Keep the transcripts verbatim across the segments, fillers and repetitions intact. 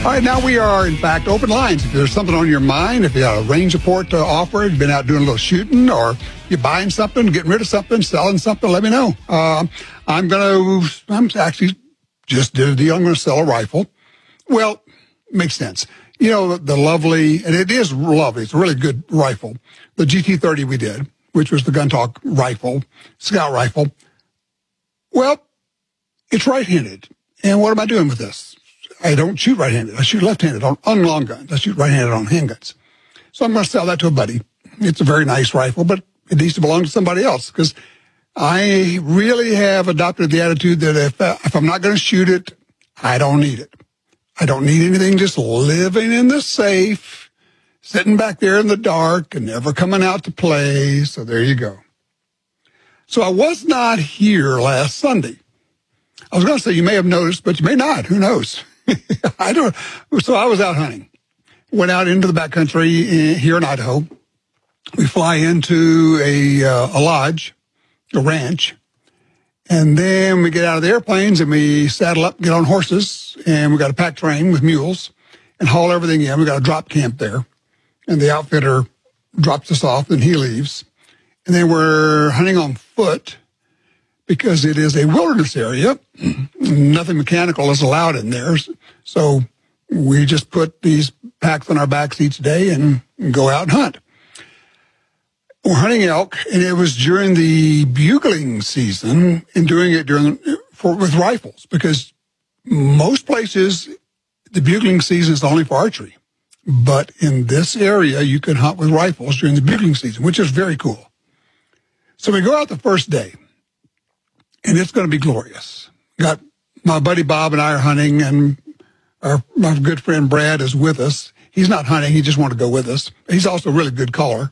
All right, now we are, in fact, open lines. If there's something on your mind, if you got a range report to offer, you've been out doing a little shooting, or you're buying something, getting rid of something, selling something, let me know. Uh, I'm going to, I'm actually just did a deal. I'm going to sell a rifle. Well, makes sense. You know, the lovely, and it is lovely, it's a really good rifle, the G T thirty we did, which was the Gun Talk rifle, scout rifle. Well, it's right-handed. And what am I doing with this? I don't shoot right-handed. I shoot left-handed on, on long guns. I shoot right-handed on handguns. So I'm going to sell that to a buddy. It's a very nice rifle, but it needs to belong to somebody else, because I really have adopted the attitude that if, uh, if I'm not going to shoot it, I don't need it. I don't need anything just living in the safe, sitting back there in the dark and never coming out to play. So there you go. So I was not here last Sunday. I was going to say you may have noticed, but you may not. Who knows? I don't. So I was out hunting. Went out into the backcountry here in Idaho. We fly into a, uh, a lodge, a ranch, and then we get out of the airplanes and we saddle up, get on horses, and we got a pack train with mules and haul everything in. We got a drop camp there, and the outfitter drops us off, and he leaves. And then we're hunting on foot because it is a wilderness area. Nothing mechanical is allowed in there. So we just put these packs on our backs each day and go out and hunt. We're hunting elk, and it was during the bugling season, and doing it during for with rifles, because most places the bugling season is only for archery. But in this area, you can hunt with rifles during the bugling season, which is very cool. So we go out the first day, and it's going to be glorious. Got my buddy Bob and I are hunting, and our my good friend Brad is with us. He's not hunting. He just wanted to go with us. He's also a really good caller.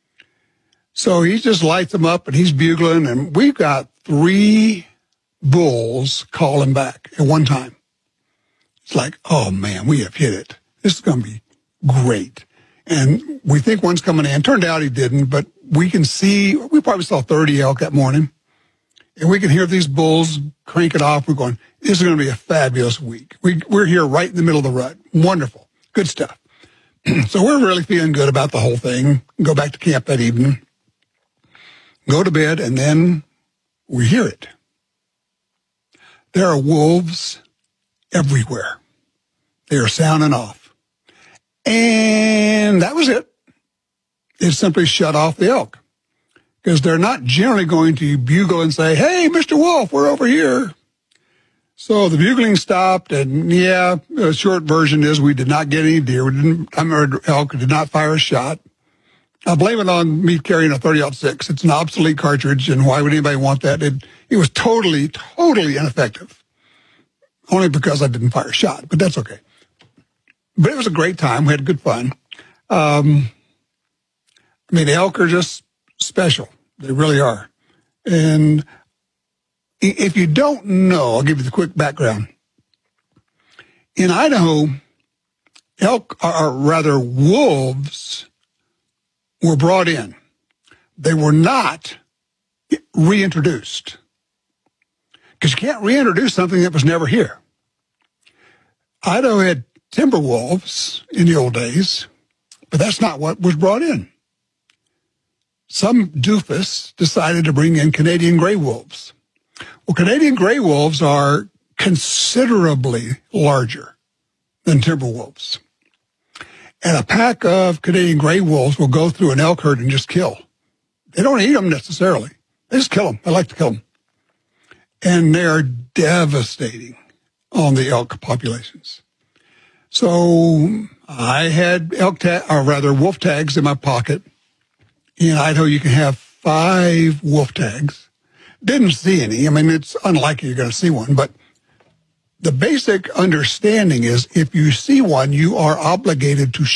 So he just lights them up, and he's bugling, and we've got three bulls calling back at one time. It's like, oh, man, we have hit it. This is going to be great. And we think one's coming in. Turned out he didn't, but we can see, we probably saw thirty elk that morning. And we can hear these bulls crank it off. We're going, this is going to be a fabulous week. We, we're here right in the middle of the rut. Wonderful. Good stuff. So we're really feeling good about the whole thing. Go back to camp that evening. Go to bed, and then we hear it. There are wolves everywhere. They are sounding off. And that was it. It simply shut off the elk, because they're not generally going to bugle and say, hey, Mister Wolf, we're over here. So the bugling stopped, and yeah, the short version is we did not get any deer. We didn't, I remember elk did not fire a shot. I blame it on me carrying a thirty aught six. It's an obsolete cartridge, and why would anybody want that? It, it was totally, totally ineffective. Only because I didn't fire a shot, but that's okay. But it was a great time. We had good fun. Um, I mean, the elk are just special. They really are. And if you don't know, I'll give you the quick background. In Idaho, elk, or rather wolves, were brought in. They were not reintroduced, because you can't reintroduce something that was never here. Idaho had timber wolves in the old days, but that's not what was brought in. Some doofus decided to bring in Canadian gray wolves. Well, Canadian gray wolves are considerably larger than timber wolves. And a pack of Canadian gray wolves will go through an elk herd and just kill. They don't eat them necessarily. They just kill them. They like to kill them. And they are devastating on the elk populations. So I had elk tag, or rather wolf tags in my pocket. In Idaho, you can have five wolf tags. Didn't see any. I mean, it's unlikely you're going to see one, but the basic understanding is if you see one, you are obligated to